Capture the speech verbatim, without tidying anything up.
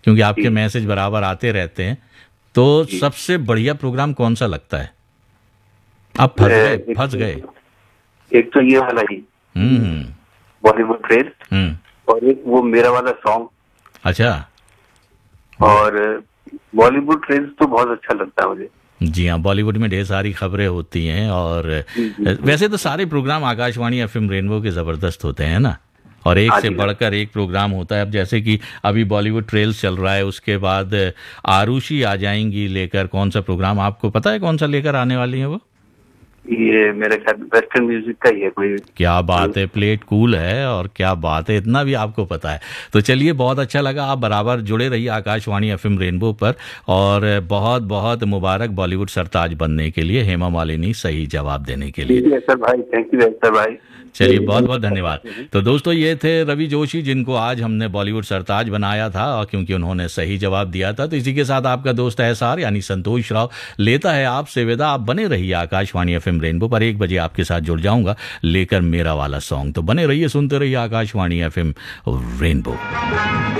क्योंकि आपके मैसेज बराबर आते रहते हैं। तो सबसे बढ़िया प्रोग्राम कौन सा लगता है? आप फंस गए फंस गए एक तो ये वाला ही हम्म बॉलीवुड ट्रेल, और एक वो मेरा वाला सॉन्ग। अच्छा। और बॉलीवुड ट्रेल तो बहुत अच्छा लगता है मुझे। जी हाँ, बॉलीवुड में ढेर सारी खबरें होती हैं, और वैसे तो सारे प्रोग्राम आकाशवाणी एफएम रेनबो के ज़बरदस्त होते हैं ना, और एक से बढ़कर एक प्रोग्राम होता है। अब जैसे कि अभी बॉलीवुड ट्रेल्स चल रहा है, उसके बाद आरुषि आ जाएंगी लेकर, कौन सा प्रोग्राम आपको पता है कौन सा लेकर आने वाली है वो? ये मेरे ख्याल वेस्टर्न म्यूजिक का ही है कोई। क्या बात है, प्लेट कूल है, और क्या बात है, इतना भी आपको पता है। तो चलिए, बहुत अच्छा लगा। आप बराबर जुड़े रहिए आकाशवाणी एफएम रेनबो पर, और बहुत बहुत मुबारक बॉलीवुड सरताज बनने के लिए, हेमा मालिनी सही जवाब देने के लिए। सर भाई, थैंक यू सर भाई। चलिए, बहुत बहुत धन्यवाद। तो दोस्तों, ये थे रवि जोशी, जिनको आज हमने बॉलीवुड सरताज बनाया था, और क्योंकि उन्होंने सही जवाब दिया था। तो इसी के साथ आपका दोस्त एसआर यानी संतोष राव लेता है आपसे विदा। आप बने रहिए आकाशवाणी एफएम रेनबो पर, एक बजे आपके साथ जुड़ जाऊंगा लेकर मेरा वाला सॉन्ग। तो बने रहिए, सुनते रहिए आकाशवाणी एफएम रेनबो।